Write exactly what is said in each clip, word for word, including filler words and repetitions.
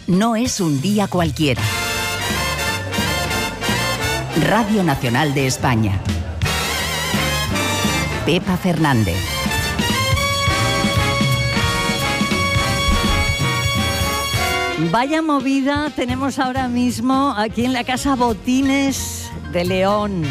no es un día cualquiera. Radio Nacional de España. Pepa Fernández. Vaya movida tenemos ahora mismo aquí en la Casa Botines de León.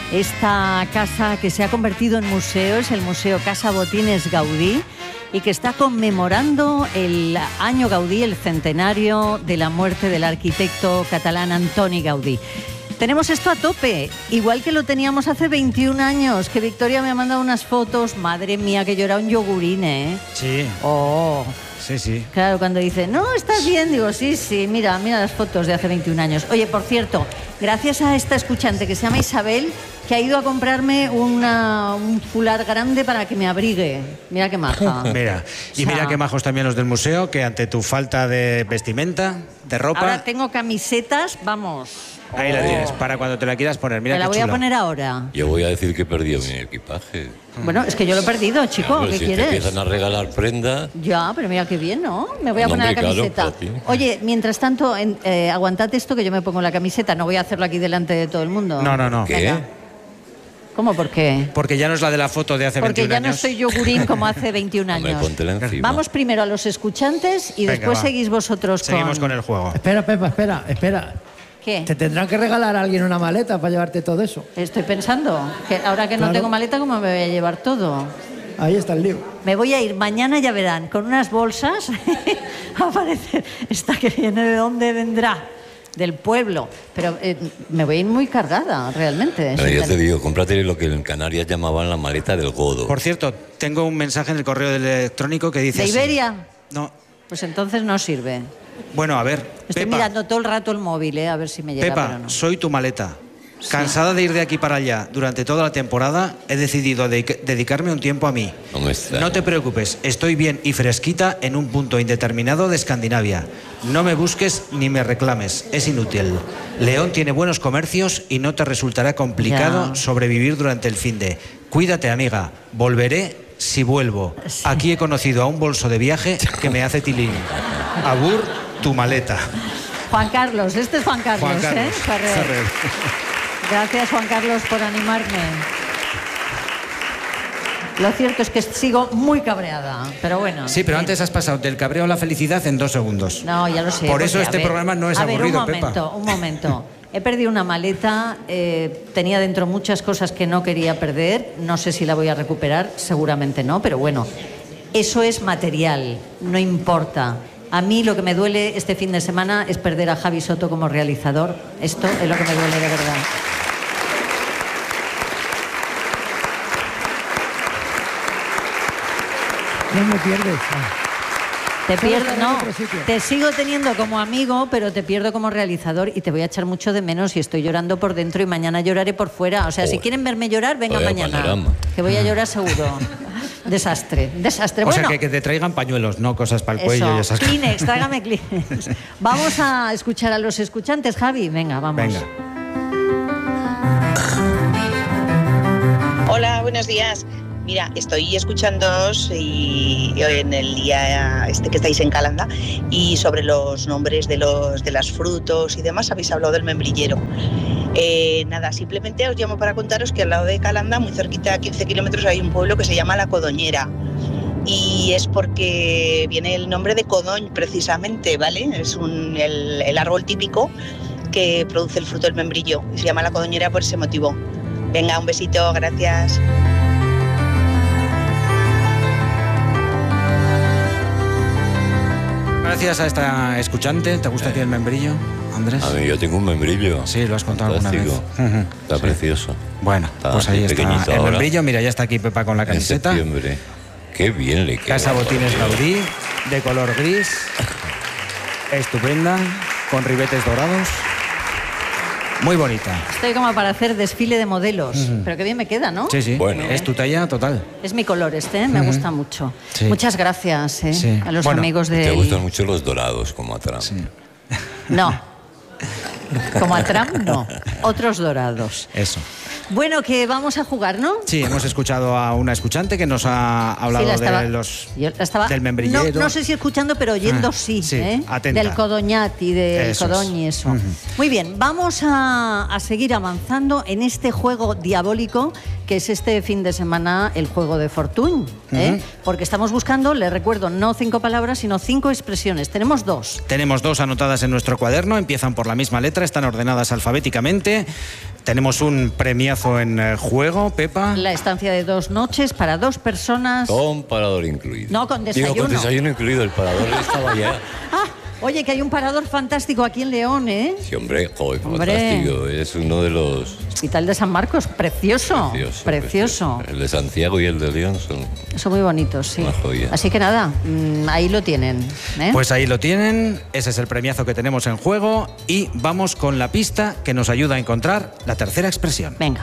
Esta casa que se ha convertido en museo es el Museo Casa Botines Gaudí y que está conmemorando el año Gaudí, el centenario de la muerte del arquitecto catalán Antoni Gaudí. Tenemos esto a tope, igual que lo teníamos hace veintiún años, que Victoria me ha mandado unas fotos. Madre mía, que yo era un yogurín, ¿eh? Sí. Oh. Sí, sí. Claro, cuando dice, no, estás bien, digo, sí, sí, mira, mira las fotos de hace veintiún años. Oye, por cierto, gracias a esta escuchante que se llama Isabel, que ha ido a comprarme una, un fular grande para que me abrigue. Mira qué maja. Mira, y O sea, mira qué majos también los del museo, que ante tu falta de vestimenta, de ropa... Ahora tengo camisetas, vamos. Ahí la tienes, para cuando te la quieras poner. Mira Me la qué voy chulo. a poner ahora. Yo voy a decir que he perdido mi equipaje. Bueno, es que yo lo he perdido, chico, Claro, ¿qué si quieres? te empiezan a regalar prenda... Ya, pero mira qué bien, ¿no? Me voy a No, poner hombre, la claro, camiseta. para ti. Oye, mientras tanto, en, eh, aguantad esto que yo me pongo la camiseta. No voy a hacerlo aquí delante de todo el mundo. No, no, no. ¿Qué? Venga. ¿Cómo por qué? Porque ya no es la de la foto de hace Porque veintiún ya años. no soy yogurín como hace veintiún Hombre, años. póntela encima. Vamos primero a los escuchantes y Venga, después va. seguís vosotros Seguimos con... con el juego. Espera, Pepa, espera, espera. ¿Qué? Te tendrán que regalar a alguien una maleta para llevarte todo eso. Estoy pensando que ahora que no Claro. tengo maleta, ¿cómo me voy a llevar todo? Ahí está el lío. Me voy a ir mañana, ya verán, con unas bolsas a aparecer. Esta que viene, ¿de dónde vendrá? Del pueblo. Pero eh, me voy a ir muy cargada, realmente. Pero Sin yo te ten- digo, cómprate lo que en Canarias llamaban la maleta del godo. Por cierto, tengo un mensaje en el correo electrónico que dice ¿De así. Iberia? No. Pues entonces no sirve. Bueno, a ver, Estoy Pepa, mirando todo el rato el móvil, ¿eh? A ver si me llega, Pepa, pero no. soy tu maleta. Cansada de ir de aquí para allá durante toda la temporada, he decidido de- dedicarme un tiempo a mí. No me extraña. No te preocupes, estoy bien y fresquita en un punto indeterminado de Escandinavia. No me busques ni me reclames, es inútil. León tiene buenos comercios y no te resultará complicado Ya. sobrevivir durante el finde. Cuídate, amiga, volveré si vuelvo. Sí. Aquí he conocido a un bolso de viaje que me hace tilín. Agur, tu maleta. Juan Carlos, este es Juan Carlos, Juan Carlos ¿eh? Ferrer. Ferrer. Gracias, Juan Carlos, por animarme. Lo cierto es que sigo muy cabreada, pero bueno. Sí, pero bien. antes has pasado del cabreo a la felicidad en dos segundos. No, ya lo sé. Por eso porque, a este ver, programa no es a ver, aburrido, un momento, Pepa. un momento. He perdido una maleta, eh, tenía dentro muchas cosas que no quería perder, no sé si la voy a recuperar, seguramente no, pero bueno, eso es material, no importa. A mí lo que me duele este fin de semana es perder a Javi Soto como realizador, esto es lo que me duele de verdad. No me pierdes. Ah. Te Solo pierdo, estaré en no, otro sitio. te sigo teniendo como amigo, pero te pierdo como realizador y te voy a echar mucho de menos y estoy llorando por dentro y mañana lloraré por fuera. O sea, si Joder. quieren verme llorar, venga Vaya mañana. panorama. Que voy a llorar seguro. Desastre, desastre. O Bueno, sea, que, que te traigan pañuelos, no cosas para el cuello y eso, esas cosas. Kleenex, tráigame Kleenex. Vamos a escuchar a los escuchantes, Javi. Venga, vamos. Venga. Hola, buenos días. Mira, estoy escuchándoos y y hoy en el día este que estáis en Calanda y sobre los nombres de los de las frutos y demás habéis hablado del membrillero. Eh, nada, simplemente os llamo para contaros que al lado de Calanda, muy cerquita, a quince kilómetros, hay un pueblo que se llama La Codoñera. Y es porque viene el nombre de Codoñ, precisamente, ¿vale? Es un, el, el árbol típico que produce el fruto del membrillo. Y se llama La Codoñera por ese motivo. Venga, un besito, gracias. Gracias a esta escuchante. ¿Te gusta a ti el membrillo, Andrés? A mí yo tengo un membrillo. Sí, lo has contado alguna vez. Fantástico. Ujú. Está Sí. precioso. Bueno, Está pues ahí así está pequeñito el ahora. membrillo. Mira, ya está aquí Pepa con la En camiseta. septiembre. Qué bien le queda. Casa Botines por Dios. Gaudí, de color gris. Estupenda, con ribetes dorados. Muy bonita. Estoy como para hacer desfile de modelos. Pero qué bien me queda, ¿no? Sí, sí. Bueno. Es tu talla total. Es mi color este, ¿eh? Me gusta mucho. Sí. Muchas gracias ¿eh? Sí. a los Bueno, amigos Te de... gustan mucho los dorados, como a Trump. No. Como a Trump, no. Otros dorados. Eso. Bueno, que vamos a jugar, ¿no? Sí, hemos escuchado a una escuchante que nos ha hablado Sí, la estaba- de los, yo la estaba- del membrillero. No, no sé si escuchando, pero oyendo Ah, sí. sí, ¿eh? atenta. Del codoñat y del Eso es. codoñ y eso. Ujú. Muy bien, vamos a, a seguir avanzando en este juego diabólico que es este fin de semana el juego de Fortuny. ¿eh? Ujú. Porque estamos buscando, les recuerdo, no cinco palabras, sino cinco expresiones. Tenemos dos. Tenemos dos anotadas en nuestro cuaderno, empiezan por la misma letra, están ordenadas alfabéticamente. Tenemos un premiazo en eh, juego, Pepa. La estancia de dos noches para dos personas. Con parador incluido. No, con Digo, desayuno. con desayuno incluido. El parador estaba ya. Ah, oye, que hay un parador fantástico aquí en León, ¿eh? Sí, hombre, joder, Hombre. fantástico. Es uno de los... Hospital de San Marcos, precioso. Precioso, Precioso. El de Santiago y el de León son... Son muy bonitos, sí. Una joya. Así que nada, mm, ahí lo tienen. ¿eh? Pues ahí lo tienen, ese es el premiazo que tenemos en juego y vamos con la pista que nos ayuda a encontrar la tercera expresión. Venga.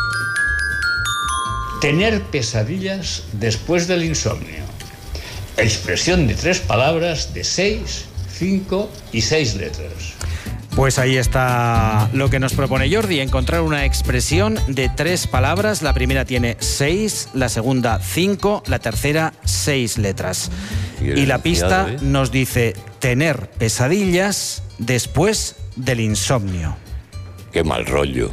Tener pesadillas después del insomnio. Expresión de tres palabras de seis, cinco y seis letras. Pues ahí está lo que nos propone Jordi, encontrar una expresión de tres palabras. La primera tiene seis, la segunda cinco, la tercera seis letras. Y el Y la pista enunciado, ¿eh? nos dice tener pesadillas después del insomnio. Qué mal rollo.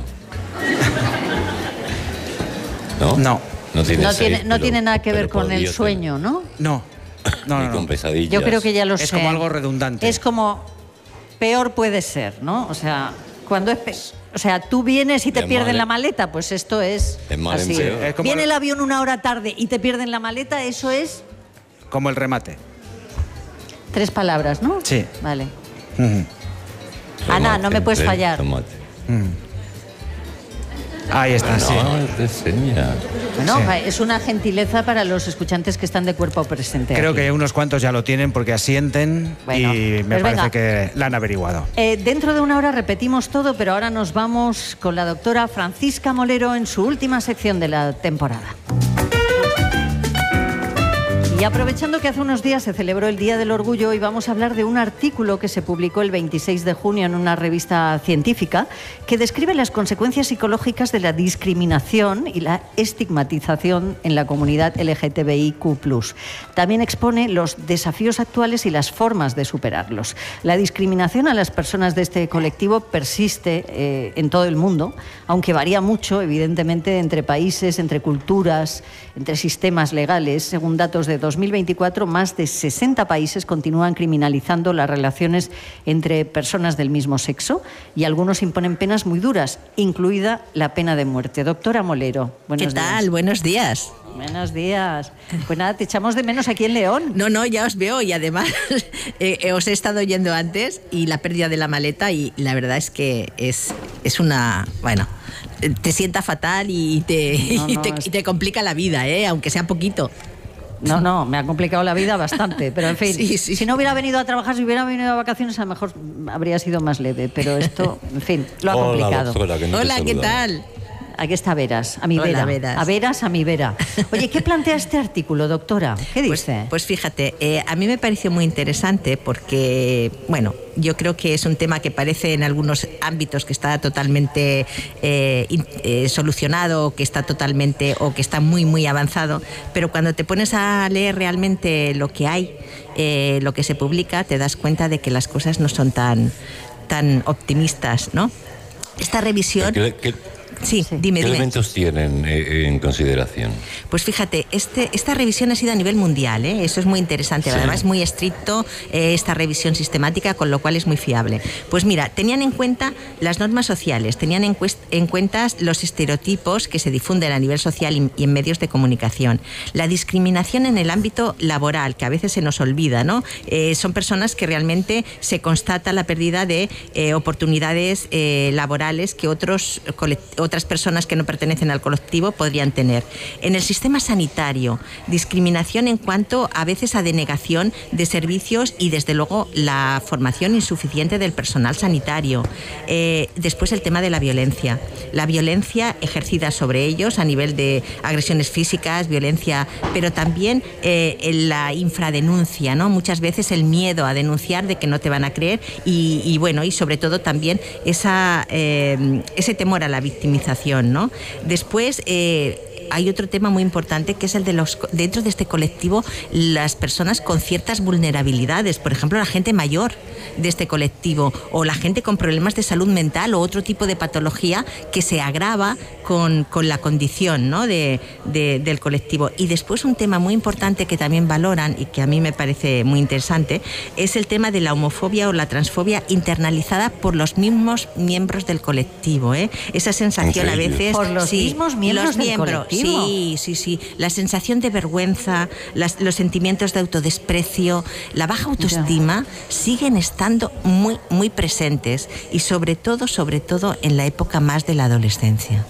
¿No? No. No tiene, No seis, tiene, no pero- tiene nada que ver pero con el podría sueño, ¿no? No, no, Ni no, con no. pesadillas. Yo creo que ya lo sé. Es como algo redundante. Es como peor puede ser, ¿no? O sea, cuando es... pe- O sea, tú vienes y te De pierden mal en- la maleta, pues esto es De mal en así. peor. Es como Viene el- el avión una hora tarde y te pierden la maleta, eso es Como el remate. tres palabras, ¿no? Sí. Vale. Ujú. Ana, no me puedes Tomate, fallar. tomate. Ahí está, sí. No, es de señas. Bueno, Sí. es una gentileza para los escuchantes que están de cuerpo presente. Creo aquí. que unos cuantos ya lo tienen porque asienten Bueno, y me pues parece venga. que la han averiguado. Eh, dentro de una hora repetimos todo, pero ahora nos vamos con la doctora Francisca Molero en su última sección de la temporada. Y aprovechando que hace unos días se celebró el Día del Orgullo, hoy vamos a hablar de un artículo que se publicó el veintiséis de junio en una revista científica que describe las consecuencias psicológicas de la discriminación y la estigmatización en la comunidad L G T B I Q plus. También expone los desafíos actuales y las formas de superarlos. La discriminación a las personas de este colectivo persiste eh, en todo el mundo, aunque varía mucho, evidentemente, entre países, entre culturas, entre sistemas legales. Según datos de dos mil veinticuatro, más de sesenta países continúan criminalizando las relaciones entre personas del mismo sexo y algunos imponen penas muy duras, incluida la pena de muerte. Doctora Molero, buenos ¿Qué tal? días. Buenos días. Buenos días. Pues nada, te echamos de menos aquí en León. No, no, ya os veo y además eh, eh, os he estado oyendo antes y la pérdida de la maleta y la verdad es que es, es una... Bueno, te sienta fatal y te, No, y no, te, es- y te complica la vida, ¿eh? Aunque sea poquito. No, no, me ha complicado la vida bastante, pero en fin, Sí, sí. si no hubiera venido a trabajar, si hubiera venido a vacaciones, a lo mejor habría sido más leve, pero esto, en fin, lo ha Hola, complicado. doctora, que no te Hola, ¿qué saludamos. tal? Aquí está Veras, a mi Hola, vera. Veras. A Veras, a mi vera. Oye, ¿qué plantea este artículo, doctora? ¿Qué Pues, dice? pues fíjate, eh, a mí me pareció muy interesante porque, bueno, yo creo que es un tema que parece en algunos ámbitos que está totalmente eh, in- eh, solucionado, que está totalmente o que está muy, muy avanzado, pero cuando te pones a leer realmente lo que hay, eh, lo que se publica, te das cuenta de que las cosas no son tan, tan optimistas, ¿no? Esta revisión... ¿Qué, qué- Sí, Sí. dime, qué dime. elementos tienen eh, en consideración? Pues fíjate, este, esta revisión ha sido a nivel mundial, ¿eh? Eso es muy interesante, Sí. además es muy estricto eh, esta revisión sistemática, con lo cual es muy fiable. Pues mira, tenían en cuenta las normas sociales, tenían en, cuest- en cuenta los estereotipos que se difunden a nivel social y, y en medios de comunicación, la discriminación en el ámbito laboral, que a veces se nos olvida, ¿no? Eh, son personas que realmente se constata la pérdida de eh, oportunidades eh, laborales que otros colect- otras personas que no pertenecen al colectivo podrían tener. En el sistema sanitario, discriminación en cuanto a veces a denegación de servicios y desde luego la formación insuficiente del personal sanitario. Eh, después el tema de la violencia. La violencia ejercida sobre ellos a nivel de agresiones físicas, violencia, pero también eh, en la infradenuncia, ¿no? Muchas veces el miedo a denunciar de que no te van a creer y, y bueno, y sobre todo también esa, eh, ese temor a la victimización victimización, ¿no? Después, eh, hay otro tema muy importante que es el de los, dentro de este colectivo, las personas con ciertas vulnerabilidades, por ejemplo, la gente mayor de este colectivo o la gente con problemas de salud mental o otro tipo de patología que se agrava con, con la condición, ¿no? de, de, del colectivo. Y después un tema muy importante que también valoran y que a mí me parece muy interesante es el tema de la homofobia o la transfobia internalizada por los mismos miembros del colectivo, ¿eh? Esa sensación a veces... Por los sí, mismos miembros los del miembros, colectivo. Sí, sí, sí. La sensación de vergüenza, las, los sentimientos de autodesprecio, la baja autoestima ya. siguen estando muy, muy presentes y sobre todo, sobre todo en la época más de la adolescencia.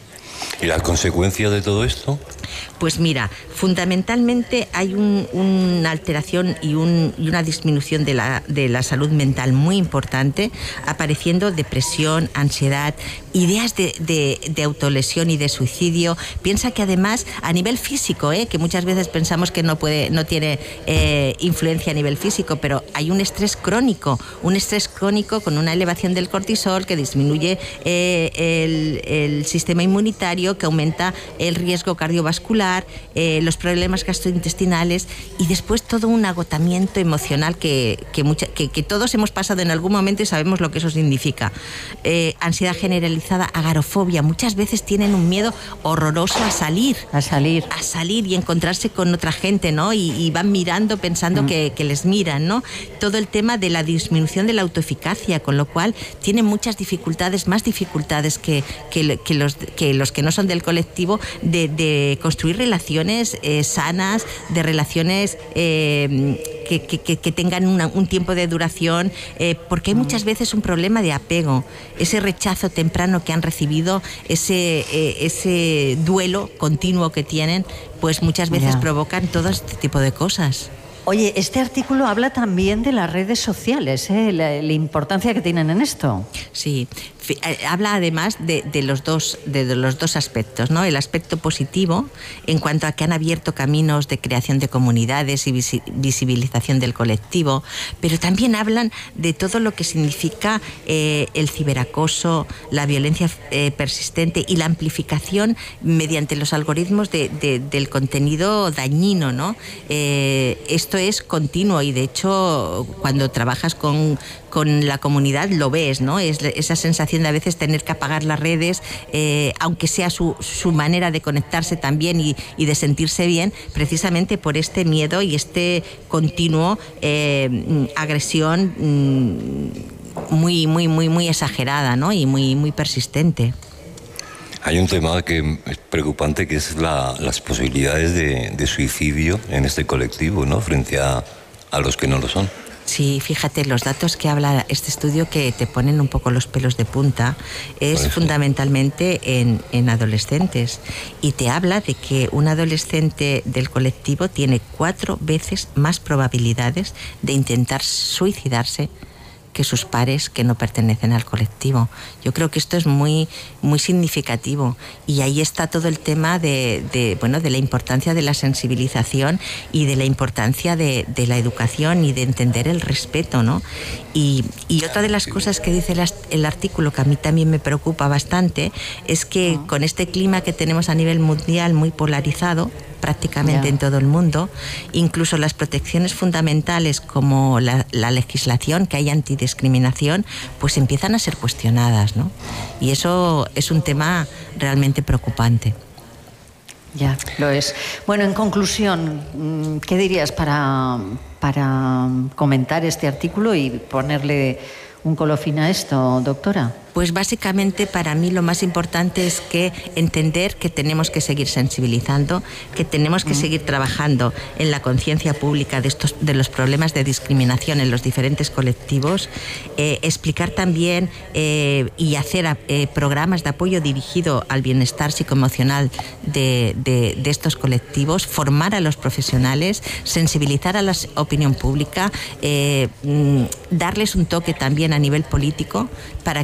¿Y la consecuencia de todo esto? Pues mira, fundamentalmente hay un, una alteración y, un, y una disminución de la, de la salud mental muy importante, apareciendo depresión, ansiedad, ideas de, de, de autolesión y de suicidio. Piensa que además a nivel físico, ¿eh? que muchas veces pensamos que no, puede, no tiene eh, influencia a nivel físico, pero hay un estrés crónico, un estrés crónico con una elevación del cortisol que disminuye eh, el, el sistema inmunitario, que aumenta el riesgo cardiovascular, eh, los problemas gastrointestinales y después todo un agotamiento emocional que, que, mucha, que, que todos hemos pasado en algún momento y sabemos lo que eso significa. Eh, ansiedad generalizada, agorafobia, muchas veces tienen un miedo horroroso a salir. A salir. A salir y encontrarse con otra gente, ¿no? Y, y van mirando pensando mm. que, que les miran, ¿no? Todo el tema de la disminución de la autoeficacia, con lo cual tienen muchas dificultades, más dificultades que, que, que, los, que los que no son del colectivo, de, de construir relaciones eh, sanas, de relaciones eh, que, que, que tengan una, un tiempo de duración, eh, porque hay muchas veces un problema de apego, ese rechazo temprano que han recibido, ese, eh, ese duelo continuo que tienen, pues muchas veces yeah. provocan todo este tipo de cosas. Oye, este artículo habla también de las redes sociales, ¿eh? la, la importancia que tienen en esto. Sí, habla además de, de, los dos, de, de los dos aspectos, ¿no? El aspecto positivo, en cuanto a que han abierto caminos de creación de comunidades y visi visibilización del colectivo, pero también hablan de todo lo que significa eh, el ciberacoso, la violencia eh, persistente y la amplificación mediante los algoritmos de, de, del contenido dañino, ¿no? Eh, esto es continuo y de hecho cuando trabajas con, con la comunidad lo ves, ¿no? Es esa sensación de a veces tener que apagar las redes, eh, aunque sea su, su manera de conectarse también y, y de sentirse bien, precisamente por este miedo y este continuo eh, agresión mm, muy, muy, muy, muy exagerada, ¿no? Y muy, muy persistente. Hay un tema que es preocupante, que es la, las posibilidades de, de suicidio en este colectivo, ¿no? Frente a, a los que no lo son. Sí, fíjate, los datos que habla este estudio que te ponen un poco los pelos de punta es pues fundamentalmente en, en adolescentes y te habla de que un adolescente del colectivo tiene cuatro veces más probabilidades de intentar suicidarse que sus pares que no pertenecen al colectivo. Yo creo que esto es muy, muy significativo y ahí está todo el tema de, de, bueno, de la importancia de la sensibilización y de la importancia de, de la educación y de entender el respeto, ¿no? Y, y otra de las cosas que dice el, el artículo que a mí también me preocupa bastante es que con este clima que tenemos a nivel mundial muy polarizado, prácticamente yeah. en todo el mundo, incluso las protecciones fundamentales como la, la legislación que hay antidiscriminación, pues empiezan a ser cuestionadas, ¿no? Y eso es un tema realmente preocupante. Ya, lo es. Bueno, en conclusión, ¿qué dirías para, para comentar este artículo y ponerle un colofín a esto, doctora? Pues básicamente para mí lo más importante es que entender que tenemos que seguir sensibilizando, que tenemos que mm. seguir trabajando en la conciencia pública de estos, de los problemas de discriminación en los diferentes colectivos, eh, explicar también eh, y hacer eh, programas de apoyo dirigido al bienestar psicoemocional de, de, de estos colectivos, formar a los profesionales, sensibilizar a la opinión pública, eh, darles un toque también a nivel político para que entiendan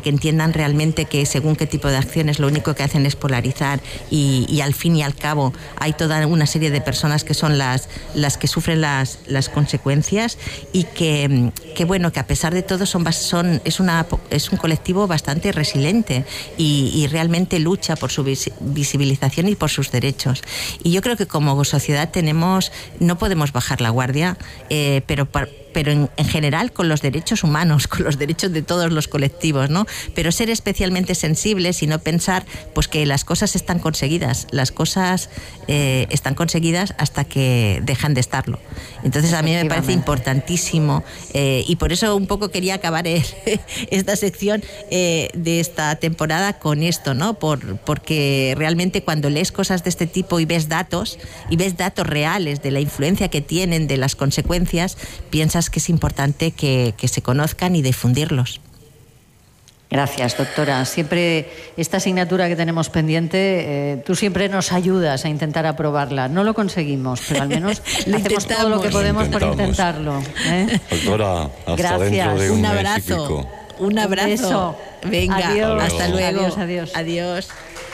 comprendan realmente que según qué tipo de acciones lo único que hacen es polarizar y, y al fin y al cabo hay toda una serie de personas que son las, las que sufren las, las consecuencias y que, que bueno, que a pesar de todo son, son, es, una, es un colectivo bastante resiliente y, y realmente lucha por su visibilización y por sus derechos. Y yo creo que como sociedad tenemos, no podemos bajar la guardia, eh, pero para, pero en, en general con los derechos humanos, con los derechos de todos los colectivos, ¿no? Pero ser especialmente sensibles y no pensar pues que las cosas están conseguidas, las cosas eh, están conseguidas hasta que dejan de estarlo. Entonces a mí me parece importantísimo eh, y por eso un poco quería acabar el, esta sección eh, de esta temporada con esto, ¿no? Por, porque realmente cuando lees cosas de este tipo y ves datos, y ves datos reales de la influencia que tienen, de las consecuencias, piensas que es importante que, que se conozcan y difundirlos. Gracias, doctora. Siempre esta asignatura que tenemos pendiente, eh, tú siempre nos ayudas a intentar aprobarla. No lo conseguimos, pero al menos hacemos todo lo que podemos por intentarlo. ¿eh? Doctora, hasta Gracias. dentro de un, un mes abrazo. y pico. Un abrazo. Un beso. Venga, adiós. Hasta luego. Adiós, adiós. Adiós.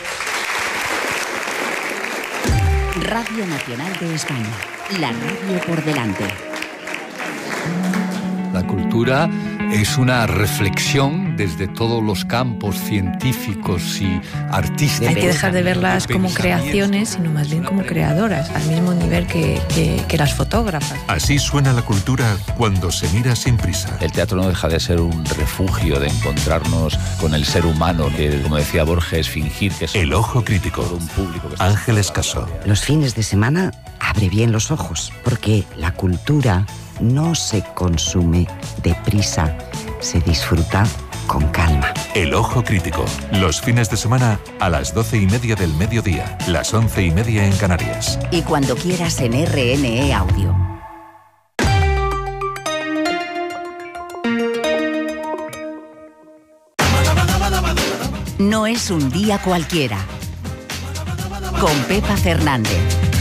Radio Nacional de España. La radio por delante. La cultura es una reflexión desde todos los campos científicos y artísticos. Hay que dejar de verlas como creaciones, sino más bien como creadoras, al mismo nivel que, que, que las fotógrafas. Así suena la cultura cuando se mira sin prisa. El teatro no deja de ser un refugio de encontrarnos con el ser humano, que, como decía Borges, fingir que es El ojo crítico. un público que está... Ángel Escaso. Los fines de semana abre bien los ojos, porque la cultura no se consume deprisa, se disfruta con calma. El ojo crítico. Los fines de semana a las doce y media del mediodía, las once y media en Canarias. Y cuando quieras en R N E Audio. No es un día cualquiera. Con Pepa Fernández.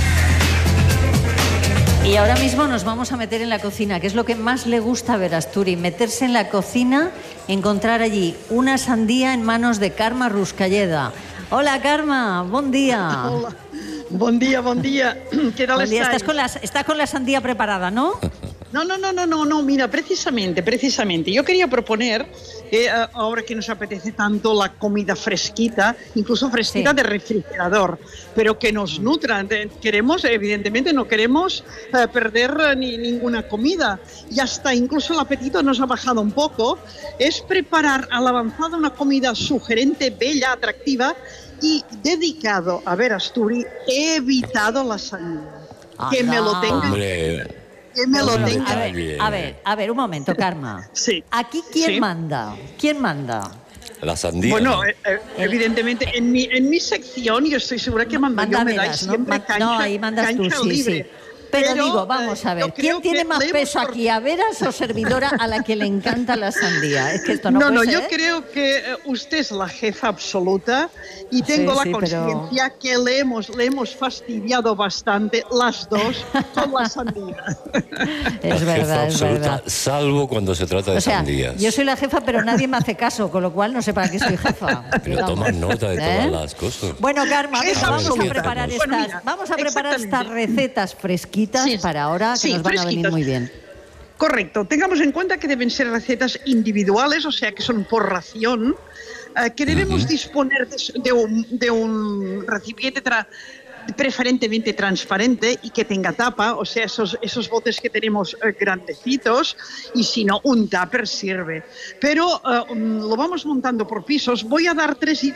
Y ahora mismo nos vamos a meter en la cocina, que es lo que más le gusta ver a Asturi, meterse en la cocina, encontrar allí una sandía en manos de Carme Ruscalleda. Hola, Carme, buen día. Hola, buen día, buen día. ¿Qué tal buen día. estáis? Estás con, la, estás con la sandía preparada, ¿no? No, no, no, no, no, no, mira, precisamente, precisamente. Yo quería proponer, eh, ahora que nos apetece tanto la comida fresquita, incluso fresquita sí. de refrigerador, pero que nos nutra. Queremos, evidentemente, no queremos eh, perder ni, ninguna comida. Y hasta incluso el apetito nos ha bajado un poco. Es preparar a la avanzada una comida sugerente, bella, atractiva y dedicado a ver Asturi, he evitado la sandía. Ah, que no. me lo tenga... Hombre. Que me lo tenga. A ver, a ver, a ver, un momento, Carme. Sí. ¿Aquí quién sí. manda? ¿Quién manda? La sandía. Bueno, ¿no? eh, evidentemente, en mi, en mi sección yo estoy segura que mando manda yo, me veras, dais ¿no? siempre Ma cancha, no, ahí mandas cancha tú, sí, libre. sí. Pero, Pero digo, vamos a ver, eh, ¿quién tiene más peso aquí, a Veras o servidora a la que le encanta la sandía? Es que esto no, no, puede no ser. yo creo que eh, usted es la jefa absoluta y tengo sí, la sí, conciencia pero... que le hemos, le hemos fastidiado bastante las dos con la sandía. Es la verdad, jefa es absoluta, verdad. Salvo cuando se trata de o sea, sandías. Yo soy la jefa, pero nadie me hace caso, con lo cual no sé para qué soy jefa. Pero toma nota de todas ¿Eh? las cosas. Bueno, Carme, vamos a preparar bueno, estas, mira, vamos a preparar estas recetas fresquitas sí, para ahora, que sí, nos van fresquitas. a venir muy bien. Correcto. Tengamos en cuenta que deben ser recetas individuales, o sea que son por ración, eh, que debemos uh-huh. disponer de, de, un, de un recipiente tra preferentemente transparente y que tenga tapa, o sea, esos, esos botes que tenemos eh, grandecitos, y si no, un tupper sirve. Pero eh, um, lo vamos montando por pisos. Voy a dar tres ideas.